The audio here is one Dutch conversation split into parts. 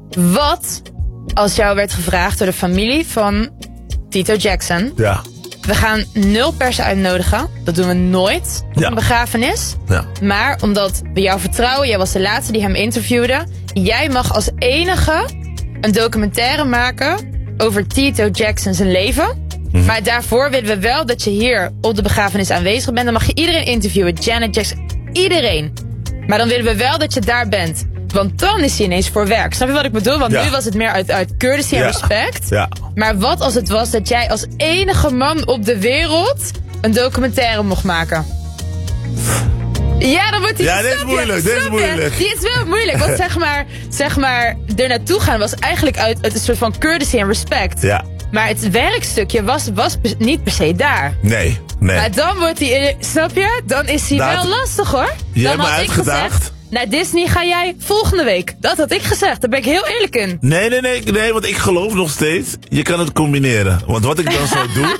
Wat als jou werd gevraagd door de familie van Tito Jackson... Ja. We gaan 0 pers uitnodigen. Dat doen we nooit op een begrafenis. Ja. Maar omdat we jou vertrouwen, jij was de laatste die hem interviewde. Jij mag als enige een documentaire maken over Tito Jackson zijn leven. Maar daarvoor willen we wel dat je hier op de begrafenis aanwezig bent. Dan mag je iedereen interviewen. Janet Jackson, iedereen. Maar dan willen we wel dat je daar bent. Want dan is hij ineens voor werk. Snap je wat ik bedoel? Want nu was het meer uit courtesy en respect. Ja. Maar wat als het was dat jij als enige man op de wereld een documentaire mocht maken? Ja, dan wordt hij... Ja, dit is moeilijk, dit is moeilijk. Die is wel moeilijk, want zeg maar, er naartoe gaan was eigenlijk uit een soort van courtesy en respect. Ja. Maar het werkstukje was niet per se daar. Nee. Maar dan wordt hij, snap je? Dan is hij wel lastig hoor. Je dan hebt me uitgedaagd. Naar Disney ga jij volgende week. Dat had ik gezegd, daar ben ik heel eerlijk in. Nee, want ik geloof nog steeds, je kan het combineren. Want wat ik dan zou doen,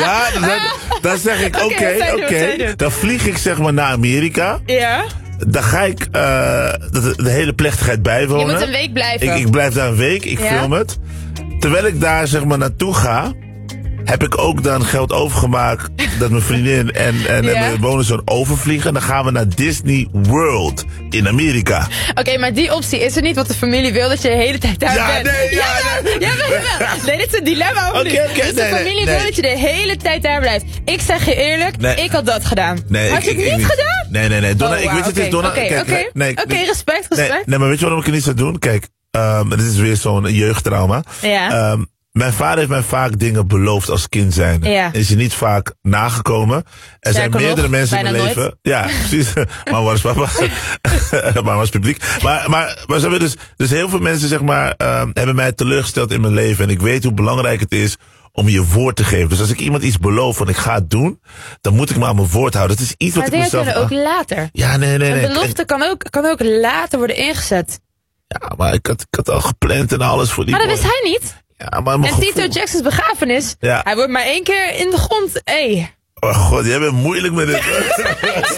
dan zeg ik oké, dan vlieg ik zeg maar naar Amerika. Ja. Dan ga ik de hele plechtigheid bijwonen. Je moet een week blijven. Ik blijf daar een week, ik film het. Terwijl ik daar zeg maar naartoe ga, heb ik ook dan geld overgemaakt dat mijn vriendin en mijn bonuszoon overvliegen. En dan gaan we naar Disney World in Amerika. Oké, maar die optie is er niet, want de familie wil dat je de hele tijd daar bent. Nee, dit is een dilemma of niet? Dus de familie wil dat je de hele tijd daar blijft. Ik zeg je eerlijk, ik had dat gedaan. Had je het niet gedaan? Nee. Donna, ik weet het niet, Donna. Oké, respect. Nee, maar weet je waarom ik het niet zou doen? Kijk, dit is weer zo'n jeugdtrauma. Ja. Mijn vader heeft mij vaak dingen beloofd als kind zijn. Ja. Is je niet vaak nagekomen. Er zijn meerdere mensen in mijn leven. Nooit. Ja, precies. Maar waar is papa? Maar waar is publiek? Maar dus heel veel mensen zeg maar hebben mij teleurgesteld in mijn leven. En ik weet hoe belangrijk het is om je woord te geven. Dus als ik iemand iets beloof van ik ga het doen, dan moet ik me aan mijn woord houden. Dat is iets wat ik mezelf... Maar dingen kunnen ook later. Ja, nee. Een belofte kan ook later worden ingezet. Ja, maar ik had al gepland en alles voor die... Maar dat wist hij niet. Ja, maar en Tito Jackson's begrafenis, hij wordt maar 1 keer in de grond. Oh god, jij bent moeilijk met dit.